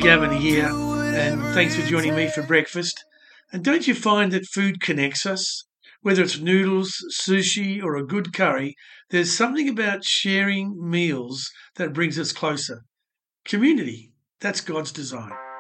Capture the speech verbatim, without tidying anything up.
Gavin here, and thanks for joining me for breakfast. And don't you find that food connects us? Whether it's noodles, sushi, or a good curry, there's something about sharing meals that brings us closer. Community, that's God's design.